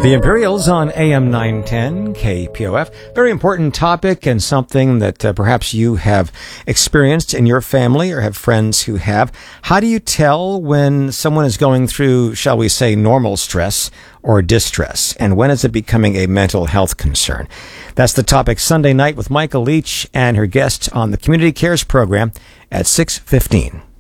The Imperials on AM 910 KPOF. Very important topic and something that perhaps you have experienced in your family or have friends who have. How do you tell when someone is going through, shall we say, normal stress or distress? And when is it becoming a mental health concern? That's the topic Sunday night with Michael Leach and her guest on the Community Cares program at 6:15.